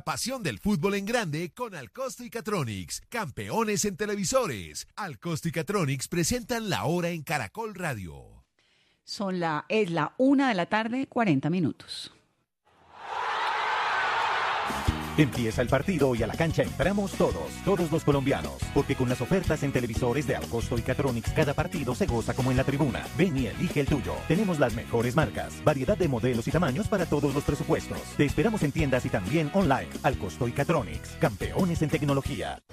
Pasión del fútbol en grande con Alcosto y Catronics, campeones en televisores. Alcosto y Catronics presentan La Hora en Caracol Radio. Es la 1:40 p.m. Empieza el partido y a la cancha entramos todos los colombianos, porque con las ofertas en televisores de Alcosto y Catronics cada partido se goza como en la tribuna. Ven y elige el tuyo. Tenemos las mejores marcas, variedad de modelos y tamaños para todos los presupuestos. Te esperamos en tiendas y también online. Alcosto y Catronics, campeones en tecnología.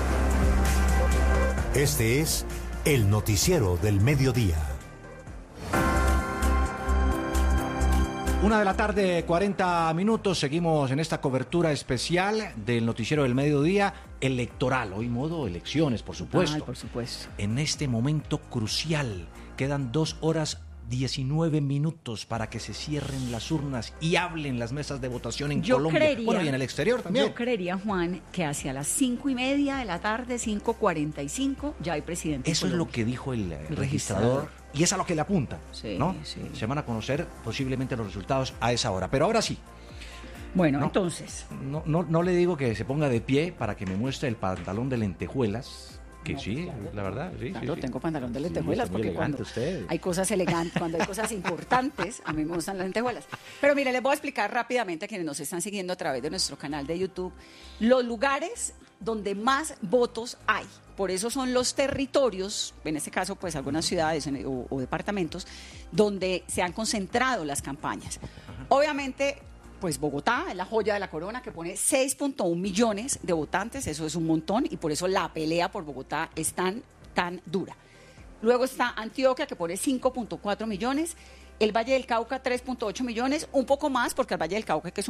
Este es el noticiero del mediodía. 1:40 p.m, seguimos en esta cobertura especial del noticiero del mediodía electoral, hoy modo elecciones, por supuesto. Ay, por supuesto. En este momento crucial, quedan 2:19 para que se cierren las urnas y hablen las mesas de votación en Colombia. Bueno, y en el exterior también. Yo creería, Juan, que hacia las 5:30 p.m, 5:45, ya hay presidente. Eso es lo que dijo el registrador. Y es a lo que le apunta, sí, ¿no? Sí. Se van a conocer posiblemente los resultados a esa hora. Pero ahora sí. Bueno, ¿no? Entonces. No le digo que se ponga de pie para que me muestre el pantalón de lentejuelas. Que No, sí, claro, la verdad. Sí, claro, sí. Tengo pantalón de lentejuelas, porque cuando usted. hay cosas elegantes, cuando hay cosas importantes, a mí me gustan las lentejuelas. Pero mire, les voy a explicar rápidamente a quienes nos están siguiendo a través de nuestro canal de YouTube los lugares donde más votos hay. Por eso son los territorios, en este caso pues algunas ciudades o departamentos, donde se han concentrado las campañas. Obviamente, pues Bogotá es la joya de la corona, que pone 6.1 millones de votantes, eso es un montón, y por eso la pelea por Bogotá es tan dura. Luego está Antioquia, que pone 5.4 millones, el Valle del Cauca 3.8 millones, un poco más, porque el Valle del Cauca, que es